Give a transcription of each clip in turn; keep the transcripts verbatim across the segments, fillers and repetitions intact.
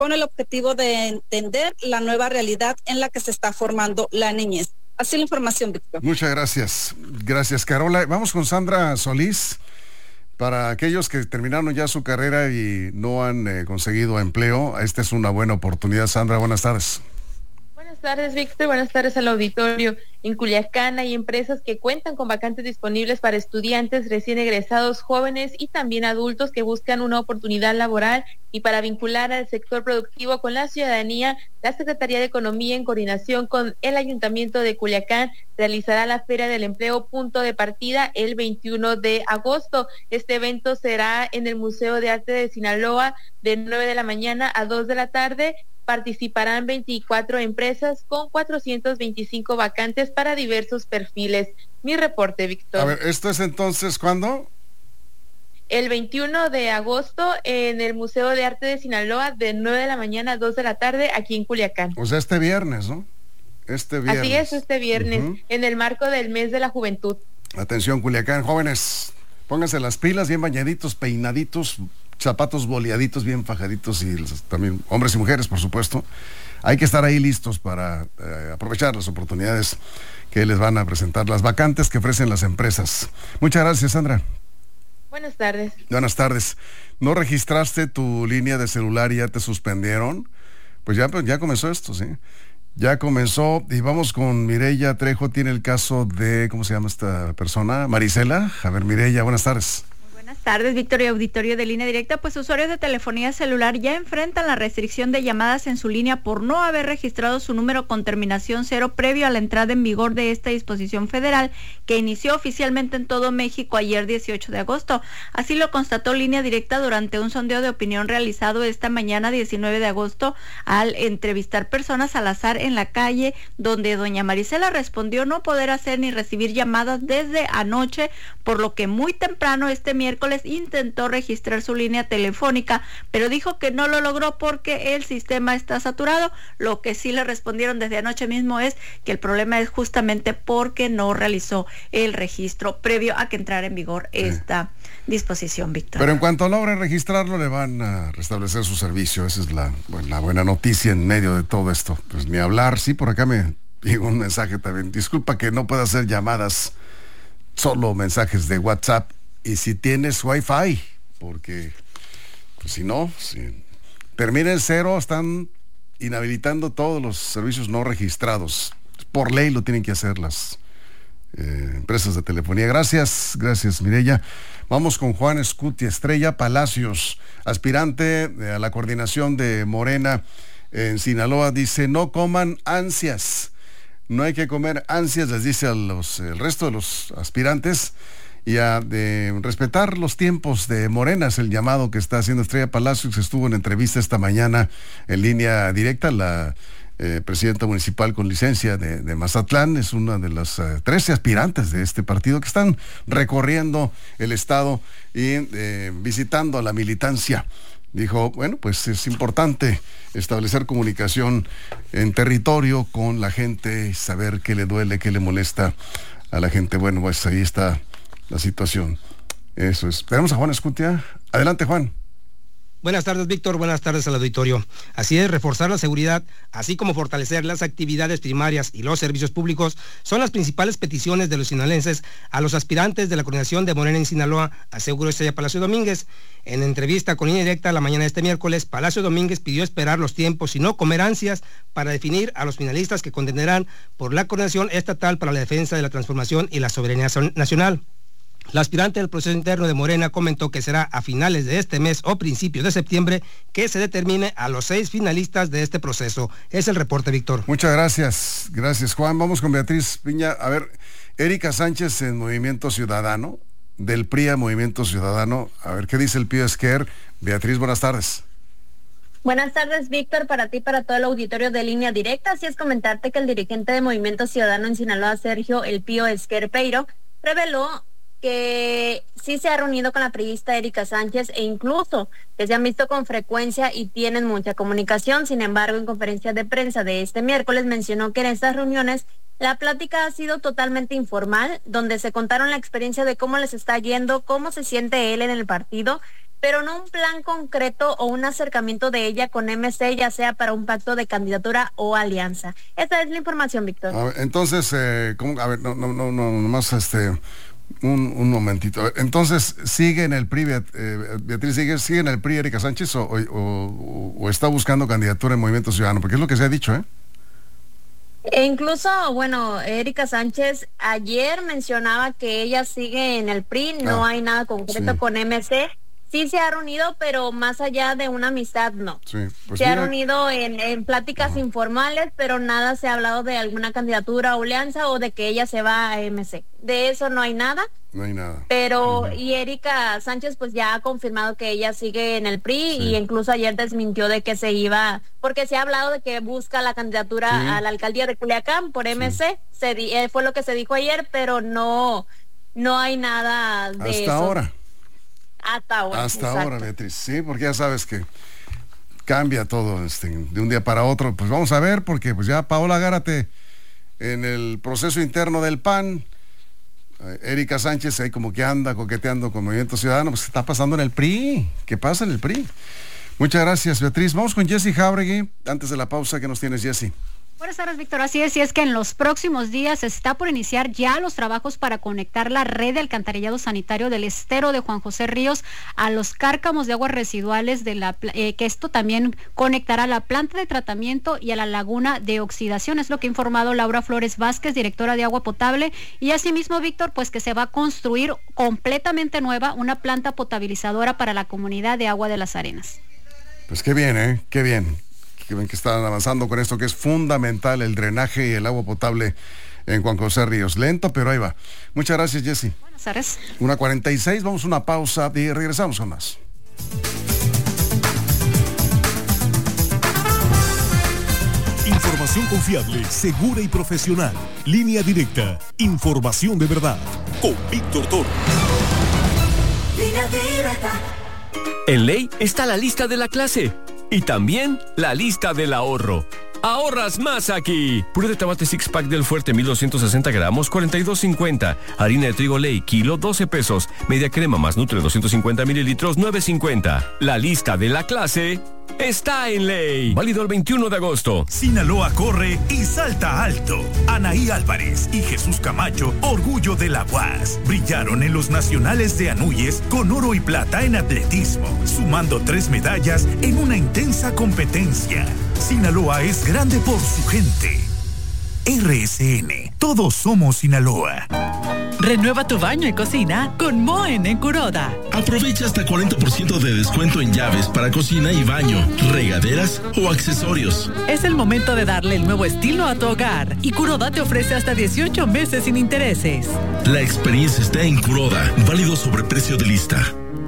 con el objetivo de entender la nueva realidad en la que se está formando la niñez. Así la información, Víctor. Muchas gracias. Gracias, Carola. Vamos con Sandra Solís. Para aquellos que terminaron ya su carrera y no han eh, conseguido empleo, esta es una buena oportunidad. Sandra, buenas tardes. Buenas tardes, Víctor. Buenas tardes al auditorio. En Culiacán hay empresas que cuentan con vacantes disponibles para estudiantes recién egresados, jóvenes y también adultos que buscan una oportunidad laboral, y para vincular al sector productivo con la ciudadanía, la Secretaría de Economía, en coordinación con el Ayuntamiento de Culiacán, realizará la Feria del Empleo Punto de Partida el veintiuno de agosto. Este evento será en el Museo de Arte de Sinaloa de nueve de la mañana a dos de la tarde. Participarán veinticuatro empresas con cuatrocientos veinticinco vacantes para diversos perfiles. Mi reporte, Víctor. A ver, ¿esto es entonces cuándo? El veintiuno de agosto en el Museo de Arte de Sinaloa de nueve de la mañana a dos de la tarde aquí en Culiacán. O sea, este viernes, ¿no? Este viernes. Así es, este viernes, uh-huh. en el marco del mes de la juventud. Atención, Culiacán, jóvenes, pónganse las pilas, bien bañaditos, peinaditos, zapatos boleaditos, bien fajaditos, y también hombres y mujeres, por supuesto. Hay que estar ahí listos para eh, aprovechar las oportunidades que les van a presentar, las vacantes que ofrecen las empresas. Muchas gracias, Sandra. Buenas tardes. Buenas tardes. ¿No registraste tu línea de celular y ya te suspendieron? Pues ya, pues ya comenzó esto, ¿sí? Ya comenzó, y vamos con Mireya Trejo. Tiene el caso de, ¿cómo se llama esta persona? Marisela. A ver, Mireya, buenas tardes. Buenas tardes, Víctor y auditorio de Línea Directa. Pues usuarios de telefonía celular ya enfrentan la restricción de llamadas en su línea por no haber registrado su número con terminación cero previo a la entrada en vigor de esta disposición federal que inició oficialmente en todo México ayer dieciocho de agosto. Así lo constató Línea Directa durante un sondeo de opinión realizado esta mañana diecinueve de agosto al entrevistar personas al azar en la calle, donde doña Marisela respondió no poder hacer ni recibir llamadas desde anoche, por lo que muy temprano este miércoles intentó registrar su línea telefónica, pero dijo que no lo logró porque el sistema está saturado. Lo que sí le respondieron desde anoche mismo es que el problema es justamente porque no realizó el registro previo a que entrara en vigor esta sí. disposición, Víctor. Pero en cuanto logre registrarlo, le van a restablecer su servicio. Esa es la, bueno, la buena noticia en medio de todo esto. Pues ni hablar. Sí, por acá me llegó un mensaje también. Disculpa que no pueda hacer llamadas, solo mensajes de WhatsApp. Y si tienes Wi-Fi, porque pues, si no, si termina en cero, están inhabilitando todos los servicios no registrados. Por ley lo tienen que hacer las eh, empresas de telefonía. Gracias, gracias, Mireya. Vamos con Juan Escuti Estrella Palacios, aspirante a la coordinación de Morena en Sinaloa. Dice, no coman ansias, no hay que comer ansias, les dice a los, el resto de los aspirantes, y a de respetar los tiempos de Morena. Es el llamado que está haciendo Estrella Palacios. Estuvo en entrevista esta mañana en Línea Directa. La eh, presidenta municipal con licencia de, de Mazatlán es una de las uh, trece aspirantes de este partido que están recorriendo el estado y eh, visitando a la militancia. Dijo, bueno, pues es importante establecer comunicación en territorio con la gente, saber qué le duele, qué le molesta a la gente. Bueno, pues ahí está la situación. Eso es. Tenemos a Juan Escutia. Adelante, Juan. Buenas tardes, Víctor. Buenas tardes al auditorio. Así es, reforzar la seguridad, así como fortalecer las actividades primarias y los servicios públicos, son las principales peticiones de los sinaloenses a los aspirantes de la coordinación de Morena en Sinaloa, aseguró Estrella Palacio Domínguez. En entrevista con Línea Directa la mañana de este miércoles, Palacio Domínguez pidió esperar los tiempos y no comer ansias para definir a los finalistas que contenderán por la coordinación estatal para la defensa de la transformación y la soberanía nacional. La aspirante del proceso interno de Morena comentó que será a finales de este mes o principios de septiembre que se determine a los seis finalistas de este proceso. Es el reporte, Víctor. Muchas gracias. Gracias, Juan. Vamos con Beatriz Piña. A ver, Erika Sánchez en Movimiento Ciudadano, del P R I a Movimiento Ciudadano. A ver, ¿qué dice el Pío Esquer? Beatriz, buenas tardes. Buenas tardes, Víctor, para ti y para todo el auditorio de Línea Directa. Así es, comentarte que el dirigente de Movimiento Ciudadano en Sinaloa, Sergio El Pío Esquer Peiro, reveló que sí se ha reunido con la priista Erika Sánchez e incluso que se han visto con frecuencia y tienen mucha comunicación. Sin embargo, en conferencia de prensa de este miércoles mencionó que en estas reuniones la plática ha sido totalmente informal, donde se contaron la experiencia de cómo les está yendo, cómo se siente él en el partido, pero no un plan concreto o un acercamiento de ella con M C, ya sea para un pacto de candidatura o alianza. Esa es la información, Víctor. A ver, entonces, eh, ¿cómo? A ver, no, no, no, no, nomás este, un, un momentito. Entonces, ¿sigue en el P R I, eh, Beatriz, sigue, sigue en el P R I Erika Sánchez o, o, o, o está buscando candidatura en Movimiento Ciudadano? Porque es lo que se ha dicho, ¿eh? E incluso, bueno, Erika Sánchez ayer mencionaba que ella sigue en el P R I, no ah, hay nada concreto sí. con M C. Sí se ha reunido, pero más allá de una amistad, no. Sí, pues se mira. ha reunido en, en pláticas uh-huh. informales, pero nada se ha hablado de alguna candidatura o alianza o de que ella se va a M C. De eso no hay nada. No hay nada. Pero, uh-huh. y Erika Sánchez pues ya ha confirmado que ella sigue en el P R I sí. y incluso ayer desmintió de que se iba, porque se ha hablado de que busca la candidatura sí. a la alcaldía de Culiacán por M C. Sí. Se di, eh, fue lo que se dijo ayer, pero no, no hay nada de Hasta eso. ahora. Hasta ahora. Hasta exacto. ahora, Beatriz, sí, porque ya sabes que cambia todo este, de un día para otro. Pues vamos a ver, porque pues ya Paola Gárate en el proceso interno del P A N, eh, Erika Sánchez ahí como que anda coqueteando con Movimiento Ciudadano, pues está pasando en el P R I. ¿Qué pasa en el P R I? Muchas gracias, Beatriz. Vamos con Jessy Jauregui. Antes de la pausa, ¿qué nos tienes, Jessy? Buenas tardes, Víctor. Así es, y es que en los próximos días se está por iniciar ya los trabajos para conectar la red de alcantarillado sanitario del estero de Juan José Ríos a los cárcamos de aguas residuales de la eh, que esto también conectará a la planta de tratamiento y a la laguna de oxidación. Es lo que ha informado Laura Flores Vázquez, directora de agua potable, y asimismo, Víctor, pues que se va a construir completamente nueva una planta potabilizadora para la comunidad de Agua de las Arenas. Pues qué bien, ¿eh? Qué bien. Que ven que están avanzando con esto que es fundamental, el drenaje y el agua potable en Juan José Ríos. Lento, pero ahí va. Muchas gracias, Jessy. Buenas tardes. una cuarenta y seis, vamos a una pausa y regresamos con más. Información confiable, segura y profesional. Línea directa. Información de verdad. Con Víctor Toro. Línea directa. En Ley está la lista de la clase. Y también la lista del ahorro. ¡Ahorras más aquí! Puré de tomate six pack del Fuerte mil doscientos sesenta gramos, cuarenta y dos cincuenta. Harina de trigo Ley, kilo, doce pesos. Media crema más Nutre, doscientos cincuenta mililitros, nueve cincuenta. La lista de la clase está en Ley. Válido el veintiuno de agosto. Sinaloa corre y salta alto. Anaí Álvarez y Jesús Camacho, orgullo de la U A S, brillaron en los nacionales de Anúyes con oro y plata en atletismo, sumando tres medallas en una intensa competencia. Sinaloa es grande por su gente. R S N, todos somos Sinaloa. Renueva tu baño y cocina con Moen en Kuroda. Aprovecha hasta cuarenta por ciento de descuento en llaves para cocina y baño, regaderas o accesorios. Es el momento de darle el nuevo estilo a tu hogar y Kuroda te ofrece hasta dieciocho meses sin intereses. La experiencia está en Kuroda, válido sobre precio de lista.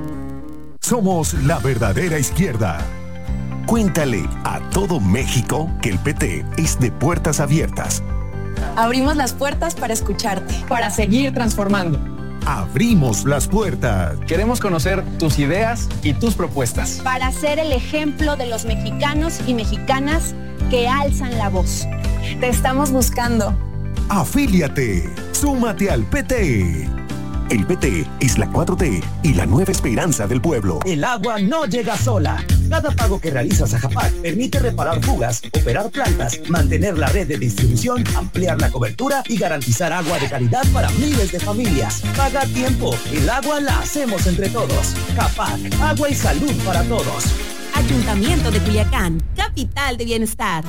Somos la verdadera izquierda. Cuéntale a todo México que el P T es de puertas abiertas. Abrimos las puertas para escucharte, para seguir transformando. Abrimos las puertas. Queremos conocer tus ideas y tus propuestas. Para ser el ejemplo de los mexicanos y mexicanas que alzan la voz. Te estamos buscando. Afíliate. Súmate al P T. El P T es la cuatro T y la nueva esperanza del pueblo. El agua no llega sola. Cada pago que realizas a Japac permite reparar fugas, operar plantas, mantener la red de distribución, ampliar la cobertura y garantizar agua de calidad para miles de familias. Paga a tiempo. El agua la hacemos entre todos. Japac, agua y salud para todos. Ayuntamiento de Culiacán, capital de bienestar.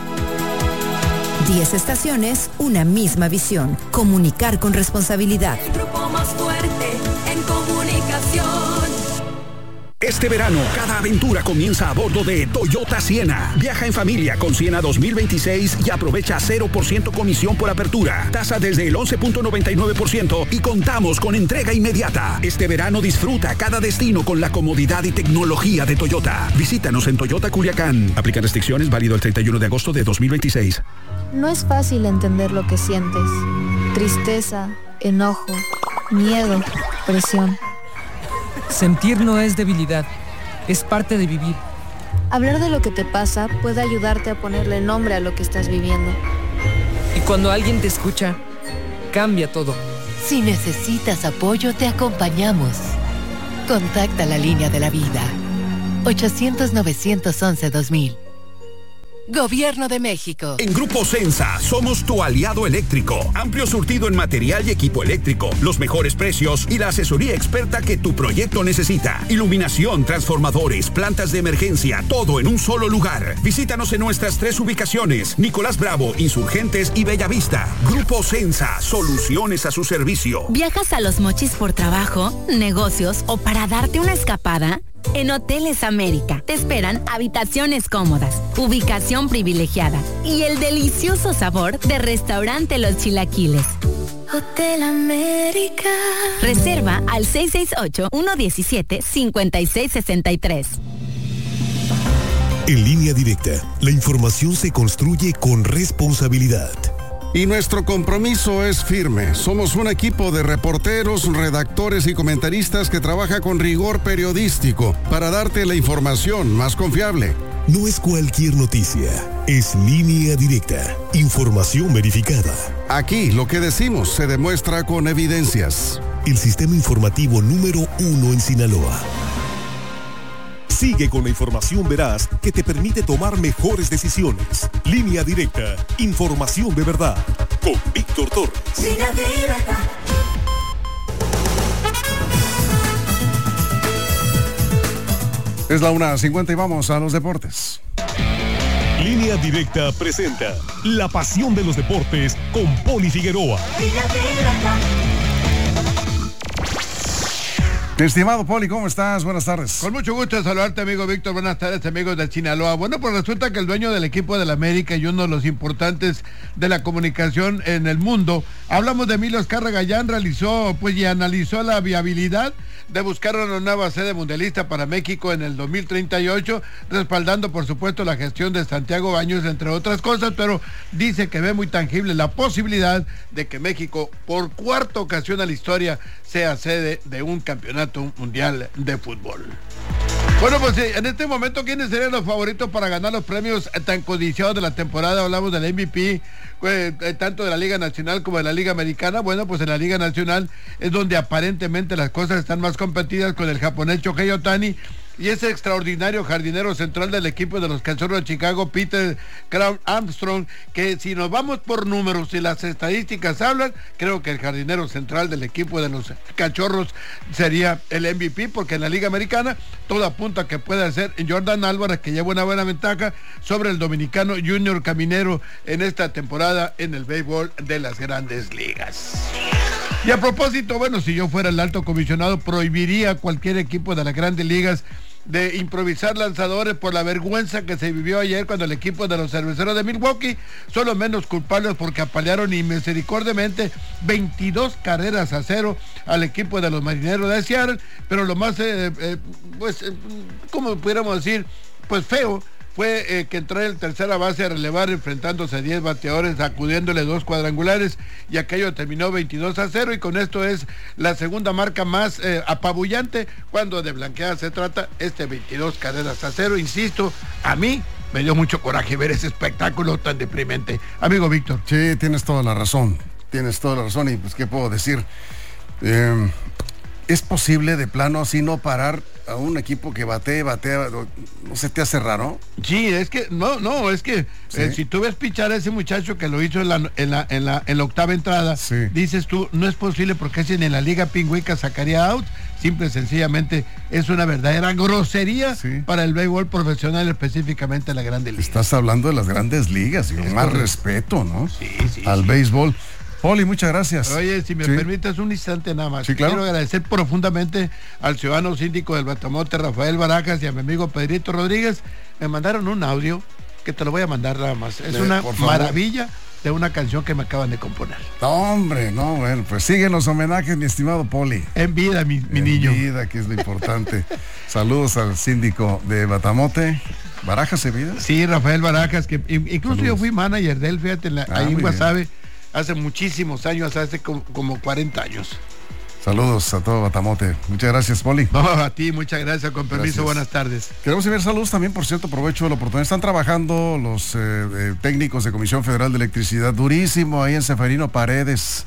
Diez estaciones, una misma visión. Comunicar con responsabilidad. El grupo más fuerte en comunicación. Este verano, cada aventura comienza a bordo de Toyota Siena. Viaja en familia con Siena dos mil veintiséis y aprovecha cero por ciento comisión por apertura. Tasa desde el once punto noventa y nueve por ciento y contamos con entrega inmediata. Este verano disfruta cada destino con la comodidad y tecnología de Toyota. Visítanos en Toyota Culiacán. Aplican restricciones, válido el treinta y uno de agosto de dos mil veintiséis. No es fácil entender lo que sientes. Tristeza, enojo, miedo, presión. Sentir no es debilidad, es parte de vivir. Hablar de lo que te pasa puede ayudarte a ponerle nombre a lo que estás viviendo. Y cuando alguien te escucha, cambia todo. Si necesitas apoyo, te acompañamos. Contacta la línea de la vida. ochocientos, novecientos once, dos mil. Gobierno de México. En Grupo Sensa somos tu aliado eléctrico. Amplio surtido en material y equipo eléctrico, los mejores precios y la asesoría experta que tu proyecto necesita. Iluminación, transformadores, plantas de emergencia, todo en un solo lugar. Visítanos en nuestras tres ubicaciones: Nicolás Bravo, Insurgentes y Bellavista. Grupo Sensa, soluciones a su servicio. ¿Viajas a Los Mochis por trabajo, negocios o para darte una escapada? En Hoteles América te esperan habitaciones cómodas, ubicación privilegiada y el delicioso sabor de Restaurante Los Chilaquiles. Hotel América. Reserva al seis seis ocho, uno uno siete, cinco seis seis tres. En Línea Directa, la información se construye con responsabilidad. Y nuestro compromiso es firme. Somos un equipo de reporteros, redactores y comentaristas que trabaja con rigor periodístico para darte la información más confiable. No es cualquier noticia, es Línea Directa, información verificada. Aquí lo que decimos se demuestra con evidencias. El sistema informativo número uno en Sinaloa. Sigue con la información veraz que te permite tomar mejores decisiones. Línea Directa, información de verdad. Con Víctor Torres. Línea Directa. Es la una cincuenta y vamos a los deportes. Línea Directa presenta La pasión de los deportes con Poli Figueroa. Línea Directa. Estimado Poli, ¿cómo estás? Buenas tardes. Con mucho gusto de saludarte, amigo Víctor. Buenas tardes, amigos de Sinaloa. Bueno, pues resulta que el dueño del equipo del América y uno de los importantes de la comunicación en el mundo, hablamos de Emilio Azcárraga Gallán, realizó pues y analizó la viabilidad de buscar una nueva sede mundialista para México en el dos mil treinta y ocho, respaldando por supuesto la gestión de Santiago Baños, entre otras cosas, pero dice que ve muy tangible la posibilidad de que México, por cuarta ocasión a la historia, sea sede de un campeonato mundial de fútbol. Bueno, pues en este momento, ¿quiénes serían los favoritos para ganar los premios tan codiciados de la temporada? Hablamos del M V P, eh, tanto de la Liga Nacional como de la Liga Americana. Bueno, pues en la Liga Nacional es donde aparentemente las cosas están más competidas, con el japonés Shohei Ohtani y ese extraordinario jardinero central del equipo de los Cachorros de Chicago, Peter Crown Armstrong, que si nos vamos por números y las estadísticas hablan, creo que el jardinero central del equipo de los Cachorros sería el M V P, porque en la Liga Americana todo apunta a que puede ser Jordan Álvarez, que lleva una buena ventaja sobre el dominicano Junior Caminero en esta temporada en el béisbol de las Grandes Ligas. Y a propósito, bueno, si yo fuera el alto comisionado, prohibiría a cualquier equipo de las Grandes Ligas de improvisar lanzadores por la vergüenza que se vivió ayer cuando el equipo de los Cerveceros de Milwaukee son los menos culpables, porque apalearon inmisericordiamente veintidós carreras a cero al equipo de los Marineros de Seattle. Pero lo más, eh, eh, pues, eh, ¿cómo pudiéramos decir? Pues feo fue eh, que entró en tercera base a relevar, enfrentándose a diez bateadores, acudiéndole dos cuadrangulares, y aquello terminó veintidós a cero, y con esto es la segunda marca más eh, apabullante cuando de blanqueada se trata, este veintidós carreras a cero. Insisto, a mí me dio mucho coraje ver ese espectáculo tan deprimente. Amigo Víctor. Sí, tienes toda la razón, tienes toda la razón, y pues, ¿qué puedo decir? Eh, ¿Es posible de plano así no parar a un equipo que batea, batea? ¿No se te hace raro? Sí, es que, no, no, es que ¿sí? eh, si tú ves pichar a ese muchacho que lo hizo en la, en la, en la, en la octava entrada, sí, dices tú, no es posible, porque si en la Liga Pingüica sacaría out. Simple y sencillamente es una verdadera grosería, sí, para el béisbol profesional, específicamente la Grandes Ligas. Estás hablando de las Grandes Ligas, y con más respeto, ¿no? Sí, sí. Al sí. béisbol. Poli, muchas gracias. Oye, si me sí. permites un instante nada más. Sí, claro. Quiero agradecer profundamente al ciudadano síndico del Batamote, Rafael Barajas, y a mi amigo Pedrito Rodríguez. Me mandaron un audio que te lo voy a mandar nada más. Es una maravilla de una canción que me acaban de componer. No, hombre, no, bueno, pues siguen los homenajes, mi estimado Poli. En vida, mi, mi en niño. En vida, que es lo importante. Saludos al síndico de Batamote. ¿Barajas se vida? Sí, Rafael Barajas, que incluso Saludos. Yo fui manager de él, fíjate, en la, ah, ahí en Guasave, hace muchísimos años, hace como, como cuarenta años. Saludos a todo Batamote. Muchas gracias, Poli. No, a ti, muchas gracias, con permiso, gracias. Buenas tardes. Queremos enviar saludos también, por cierto, aprovecho la oportunidad. Están trabajando los eh, eh, técnicos de Comisión Federal de Electricidad durísimo ahí en Seferino Paredes.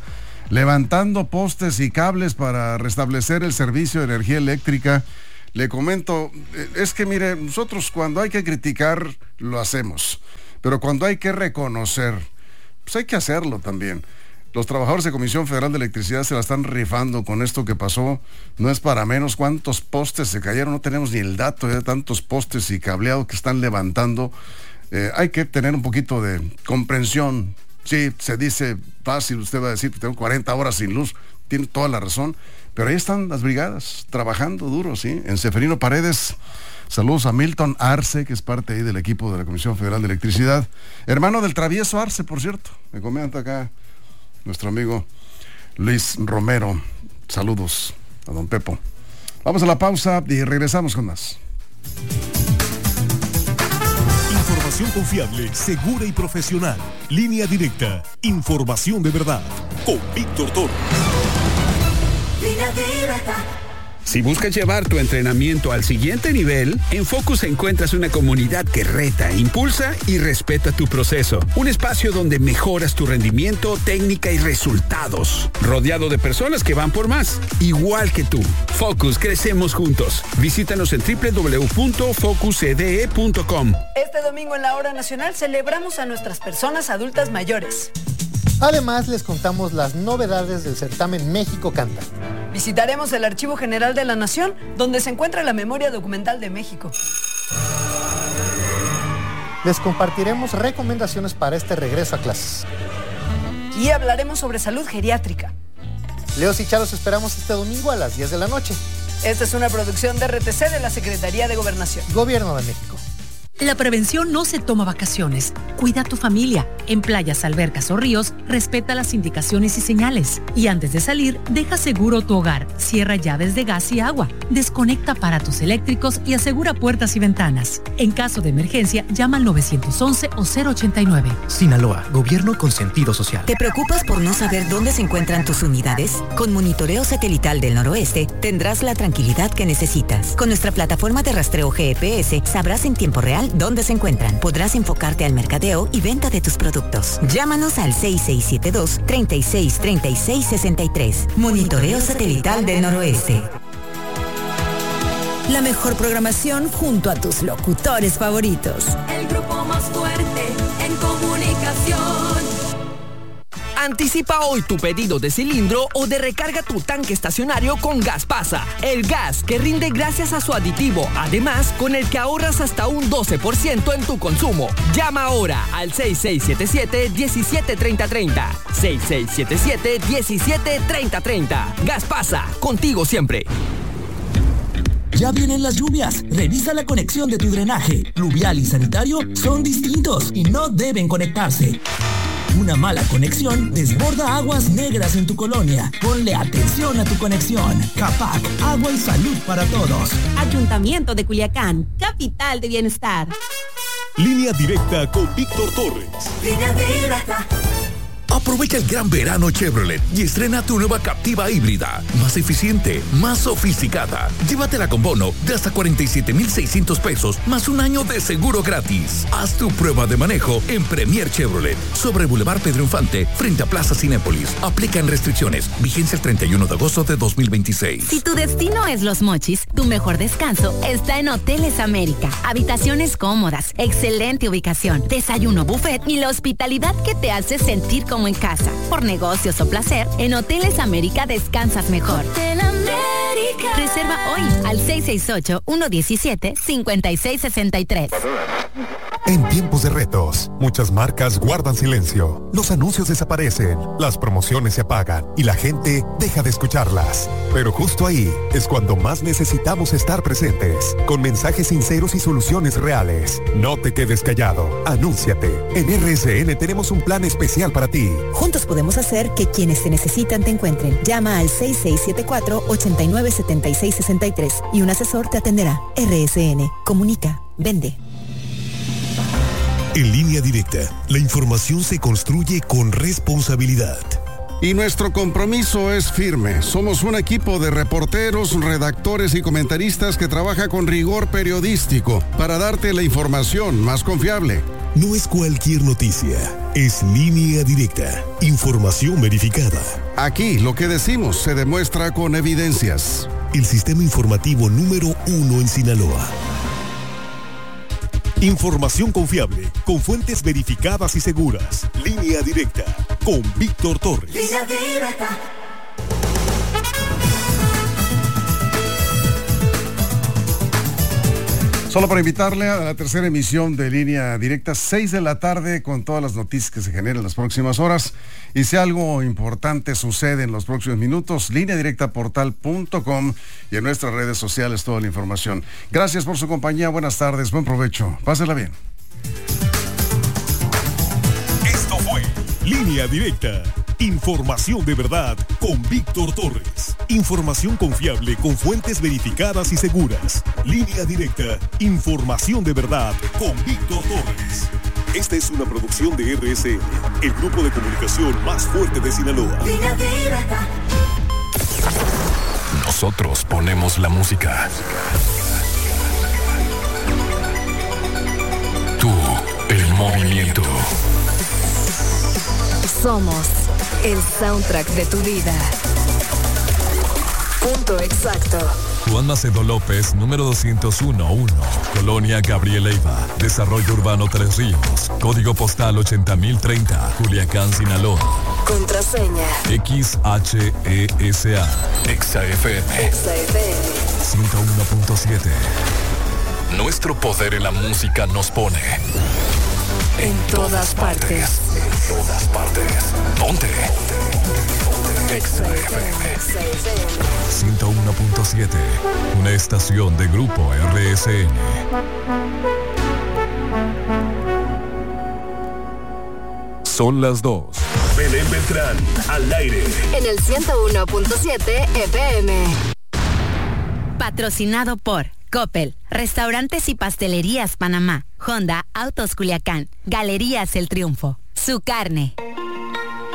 levantando postes y cables para restablecer el servicio de energía eléctrica. Le comento, es que mire, nosotros cuando hay que criticar, lo hacemos, pero cuando hay que reconocer, pues hay que hacerlo también. Los trabajadores de Comisión Federal de Electricidad se la están rifando con esto que pasó. No es para menos cuántos postes se cayeron. No tenemos ni el dato de tantos postes y cableados que están levantando. Eh, hay que tener un poquito de comprensión. Sí, se dice fácil, usted va a decir que tengo cuarenta horas sin luz. Tiene toda la razón. Pero ahí están las brigadas, trabajando duro, ¿sí? En Ceferino Paredes. Saludos a Milton Arce, que es parte ahí del equipo de la Comisión Federal de Electricidad. Hermano del travieso Arce, por cierto. Me comenta acá nuestro amigo Luis Romero. Saludos a don Pepo. Vamos a la pausa y regresamos con más. Información confiable, segura y profesional. Línea directa. Información de verdad. Con Víctor Torres. Línea directa. Si buscas llevar tu entrenamiento al siguiente nivel, en Focus encuentras una comunidad que reta, impulsa y respeta tu proceso. Un espacio donde mejoras tu rendimiento, técnica y resultados. Rodeado de personas que van por más, igual que tú. Focus, crecemos juntos. Visítanos en doble u doble u doble u punto focus e d e punto com. Este domingo en la Hora Nacional celebramos a nuestras personas adultas mayores. Además, les contamos las novedades del certamen México Canta. Visitaremos el Archivo General de la Nación, donde se encuentra la memoria documental de México. Les compartiremos recomendaciones para este regreso a clases. Y hablaremos sobre salud geriátrica. Leos y Charos esperamos este domingo a las diez de la noche. Esta es una producción de R T C de la Secretaría de Gobernación. Gobierno de México. La prevención no se toma vacaciones. Cuida a tu familia. En playas, albercas o ríos, respeta las indicaciones y señales. Y antes de salir, deja seguro tu hogar. Cierra llaves de gas y agua. Desconecta aparatos eléctricos y asegura puertas y ventanas. En caso de emergencia, llama al nueve once o cero ochenta y nueve. Sinaloa, gobierno con sentido social. ¿Te preocupas por no saber dónde se encuentran tus unidades? Con Monitoreo Satelital del Noroeste, tendrás la tranquilidad que necesitas. Con nuestra plataforma de rastreo G P S, sabrás en tiempo real dónde se encuentran. Podrás enfocarte al mercadeo y venta de tus productos. Llámanos al seis seis siete dos, treinta y seis, treinta y seis, sesenta y tres. Monitoreo Satelital del Noroeste. La mejor programación junto a tus locutores favoritos. El grupo más fuerte en comunicación. Anticipa hoy tu pedido de cilindro o de recarga tu tanque estacionario con Gaspasa, el gas que rinde gracias a su aditivo, además con el que ahorras hasta un doce por ciento en tu consumo. Llama ahora al seis seis siete siete, diecisiete treinta treinta. seis seis siete siete, diecisiete treinta treinta. Gaspasa, contigo siempre. Ya vienen las lluvias. Revisa la conexión de tu drenaje. Pluvial y sanitario son distintos y no deben conectarse. Una mala conexión desborda aguas negras en tu colonia. Ponle atención a tu conexión. Capac, agua y salud para todos. Ayuntamiento de Culiacán, capital de bienestar. Línea directa con Víctor Torres. Línea directa. Aprovecha el gran verano Chevrolet y estrena tu nueva Captiva híbrida, más eficiente, más sofisticada. Llévatela con bono de hasta cuarenta y siete mil seiscientos pesos, más un año de seguro gratis. Haz tu prueba de manejo en Premier Chevrolet, sobre Boulevard Pedro Infante, frente a Plaza Cinépolis. Aplican restricciones. Vigencia el treinta y uno de agosto de dos mil veintiséis. Si tu destino es Los Mochis, tu mejor descanso está en Hoteles América. Habitaciones cómodas, excelente ubicación, desayuno buffet y la hospitalidad que te hace sentir como en casa. Por negocios o placer, en Hoteles América descansas mejor. Hotel América. Reserva hoy al seis seis ocho, uno uno siete, cinco seis seis tres. En tiempos de retos, muchas marcas guardan silencio. Los anuncios desaparecen, las promociones se apagan y la gente deja de escucharlas. Pero justo ahí es cuando más necesitamos estar presentes, con mensajes sinceros y soluciones reales. No te quedes callado, anúnciate. En R S N tenemos un plan especial para ti. Juntos podemos hacer que quienes te necesitan te encuentren. Llama al seis seis siete cuatro, ocho nueve siete seis seis tres y un asesor te atenderá. R S N, comunica, vende. En Línea Directa, la información se construye con responsabilidad. Y nuestro compromiso es firme. Somos un equipo de reporteros, redactores y comentaristas que trabaja con rigor periodístico para darte la información más confiable. No es cualquier noticia, es Línea Directa. Información verificada. Aquí lo que decimos se demuestra con evidencias. El sistema informativo número uno en Sinaloa. Información confiable, con fuentes verificadas y seguras. Línea Directa, con Víctor Torres. Línea Directa. Solo para invitarle a la tercera emisión de Línea Directa, seis de la tarde, con todas las noticias que se generan en las próximas horas. Y si algo importante sucede en los próximos minutos, línea directa portal punto com y en nuestras redes sociales toda la información. Gracias por su compañía, buenas tardes, buen provecho, pásela bien. Esto fue Línea Directa. Información de verdad con Víctor Torres. Información confiable con fuentes verificadas y seguras. Línea Directa. Información de verdad con Víctor Torres. Esta es una producción de R S N, el grupo de comunicación más fuerte de Sinaloa. Línea Directa. Nosotros ponemos la música. Tú, el movimiento. Somos el soundtrack de tu vida. Punto exacto. Juan Macedo López, número doscientos uno uno, Colonia Gabriel Leiva, Desarrollo Urbano Tres Ríos, Código Postal ochenta mil treinta, Culiacán, Sinaloa. Contraseña X H E S A. Exa F M. Exa F M. ciento uno punto siete. Nuestro poder en la música nos pone en todas partes. En todas partes. Ponte. Exa F M. ciento uno punto siete. Una estación de Grupo R S N. Son las dos. Belén Beltrán, al aire. En el ciento uno punto siete F M. Patrocinado por Coppel, Restaurantes y Pastelerías Panamá, Honda, Autos Culiacán, Galerías El Triunfo, Su Carne.